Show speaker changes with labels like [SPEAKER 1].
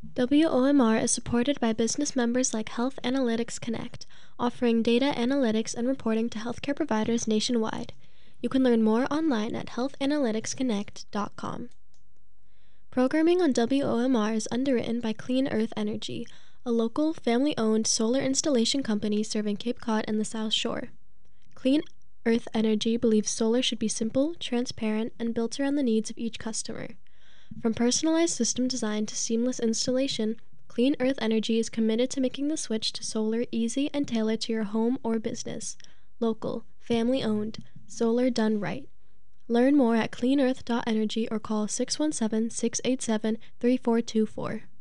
[SPEAKER 1] WOMR is supported by business members like Health Analytics Connect, offering data analytics and reporting to healthcare providers nationwide. You can learn more online at healthanalyticsconnect.com. Programming on WOMR is underwritten by Clean Earth Energy, a local, family-owned solar installation company serving Cape Cod and the South Shore. Clean Earth Energy believes solar should be simple, transparent, and built around the needs of each customer. From personalized system design to seamless installation, Clean Earth Energy is committed to making the switch to solar easy and tailored to your home or business. Local, family-owned, solar done right. Learn more at cleanearth.energy or call 617-687-3424.